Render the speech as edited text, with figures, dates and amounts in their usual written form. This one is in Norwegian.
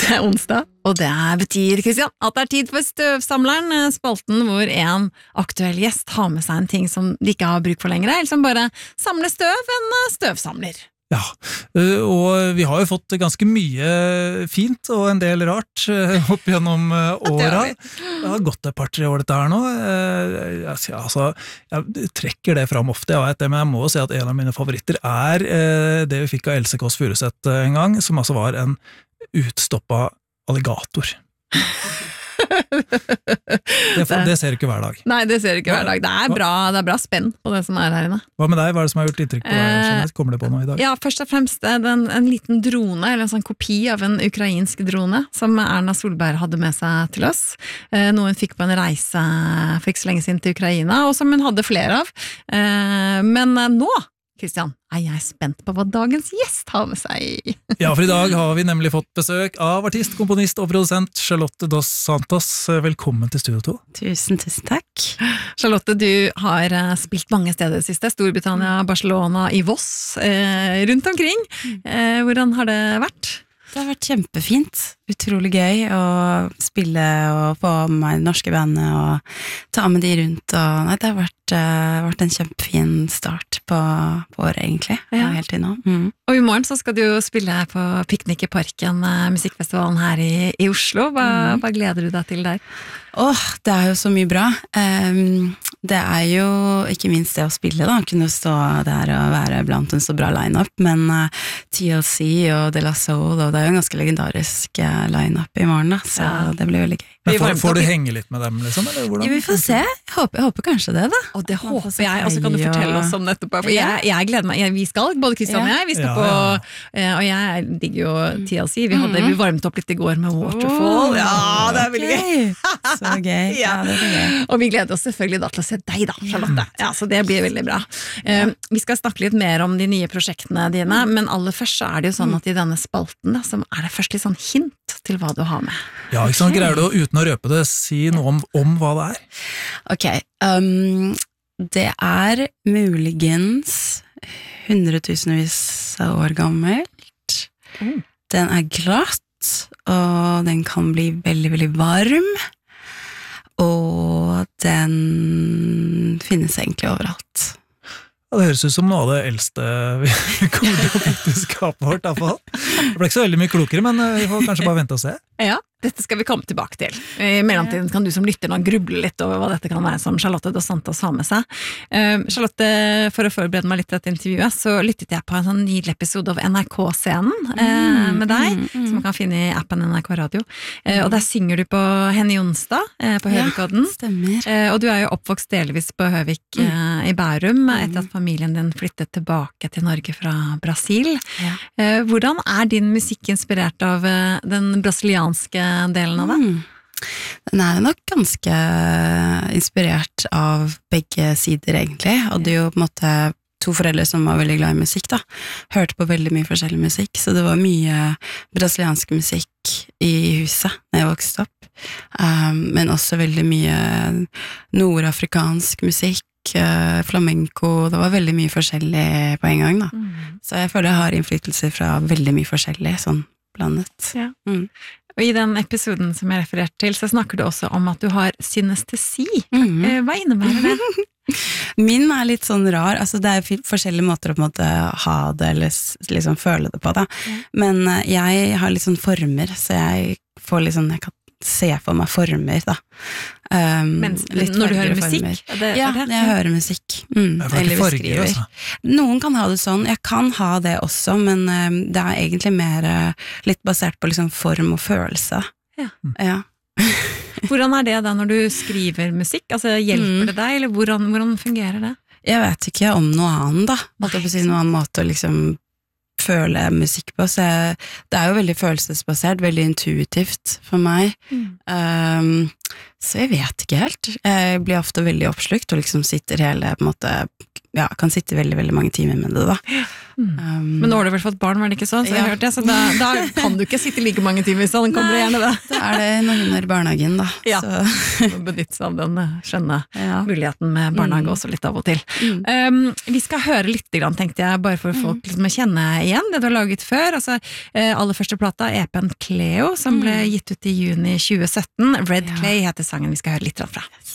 Det onsdag, og det betyr, Kristian, at det tid for Støvsamleren, spalten hvor en aktuell gjest har med seg en ting som de ikke har bruk for lenger, eller som bare samler støv, en støvsamler. Ja, og vi har jo fått ganske mye fint og en del rart opp gjennom åra. Det har gått et par-tre år dette her nå. Jeg trekker det fram ofte, jeg vet det, men jeg må si at en av mine favoritter det vi fikk av Else Kåss Furuseth en gang, som altså var en utstoppa alligator. Det ser du ikke hver dag. Nei, det ser du ikke hver dag. Det er bra spenn på det som her inne. Hva med deg? Hva det som har gjort inntrykk på deg? Kommer det på noe i dag? Ja, først og fremst en liten drone, eller en sånn kopi av en ukrainsk drone, som Erna Solberg hadde med seg til oss. Noe hun fikk på en reise for ikke så lenge siden til Ukraina, og som hun hadde flere av. Men nå, Kristian, jeg spent på hva dagens gjest har med seg. Ja, for i dag har vi nemlig fått besøk av artist, komponist og produsent Charlotte Dos Santos. Velkommen til Studio 2. Tusen takk. Charlotte, du har spilt mange steder det siste. Storbritannia, Barcelona, i Voss, rundt omkring. Hvordan har det vært? Det har vært kjempefint. Utrolig gøy å spille og få med meg norske venner og ta med de rundt. Det har vært en kjempefin start på året, egentlig. Ja. Helt til nå. Og i morgen så skal du jo spille på Piknik i Parken, musikkfestivalen her i Oslo. Hva gleder du deg til der? Det er jo så mye bra. Det er jo ikke minst det å spille, da. Kunne stå der og være blant en så bra line-up, men TLC og De La Soul, og det er jo en ganske legendarisk line-up i morgen, da, så det blir veldig gøy. Men får du henge litt med dem, liksom, eller hvordan? Ja, vi får se. Jeg håper kanskje det, da. Og det håper jeg, og så kan du fortelle oss om det etterpå. Jeg gleder meg, vi skal, både Kristian og jeg, vi skal på, og jeg digger jo TLC, vi varmet opp litt i går med Waterfall. Ja, det er veldig gøy. Så gøy. Ja, det er gøy. Og vi gleder oss selvfølgelig da til å se deg da, Charlotte. Ja, så det blir veldig bra. Vi skal snakke litt mer om de nye prosjektene dine, men aller først så det jo sånn at i denne spalten da, så det først litt sånn hint til hva du har med. Ja, ikke sant? Greier du uten å røpe det, si noe om hva det er? Ok, det muligens 100-tusenvis av år gammelt. Den glatt, og den kan bli veldig, veldig varm. Og den finnes egentlig overalt. Ja, det høres ut som noe av det eldste vi kommer til å bytte skapet vårt, i hvert fall. Det ble ikke så veldig mye klokere, men vi får kanskje bare vente og se. Ja, dette skal vi komme tilbake til. I mellomtiden kan du som lytter nå gruble litt over hva dette kan være som Charlotte Dos Santos har med seg. Charlotte, for å forberede meg litt til dette intervjuet, så lyttet jeg på en sånn nydelig episode av NRK-scenen med deg, som man kan finne i appen NRK Radio. Og der synger du på Henny Jonstad på Høvikodden. Ja, stemmer. Og du jo oppvokst delvis på Høvik i Bærum, etter at familien din flyttet tilbake til Norge fra Brasil. Ja. Hvordan din musikk inspirert av den brasilianske delen av det? Den nok ganske inspirert av begge sider, egentlig. Og det jo på en måte to foreldre som var veldig glad i musikk, da. Hørte på veldig mye forskjellig musikk, så det var mye brasiliansk musikk i huset når jeg vokste opp. Men også veldig mye nordafrikansk musikk, flamenco, det var veldig mye forskjellig på en gang, da. Så jeg føler jeg har innflytelser fra veldig mye forskjellig, sånn blandet. Ja. Og i den episoden som jeg refererte til, så snakker du også om at du har synestesi. Hva innebærer det? Min litt sånn rar, altså det forskjellige måter å på en måte ha det, eller liksom føle det på, da. Men jeg har litt sånn former, så jeg får litt sånn, jeg kan se for meg former, da. Men når du hører musikk? Ja, jeg hører musikk. Eller beskriver. Altså. Noen kan ha det sånn, jeg kan ha det også, men det egentlig mer litt basert på liksom form og følelse. Ja. Hvordan det da når du skriver musikk? Altså, hjelper det deg, eller hvordan fungerer det? Jeg vet ikke om noe annet, da. Alt på å si noe annen måte å liksom føle musikk på, så det jo veldig følelsesbasert, veldig intuitivt for meg. Så jeg vet ikke helt. Jeg blir ofte veldig oppslukt, og liksom sitter hele på en måte kan sitte veldig, veldig mange timer med det da. Men nå har du vel fått barn, var det ikke sånn? Så jeg hørte det, så da kan du ikke sitte like mange timer, så den kommer gjerne det. Da det når hun i barnehagen da. Ja, Så. benytte seg av den skjønne muligheten med barnehage også litt av og til. Vi skal høre litt, tenkte jeg, bare for folk liksom kjenne igjen det du har laget før. Altså, aller første plata, EP-en Cleo, som ble gitt ut i juni 2017. Red Clay heter sangen vi skal høre litt fra.